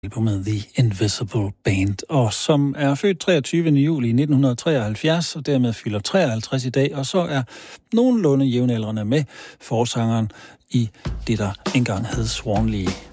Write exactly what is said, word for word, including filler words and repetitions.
albumet The Invisible Band, og som er født treogtyvende juli nitten treoghalvfjerds, og dermed fylder treoghalvtreds i dag, og så er nogenlunde jævnaldrende med forsangeren i det, der engang hed Swanley.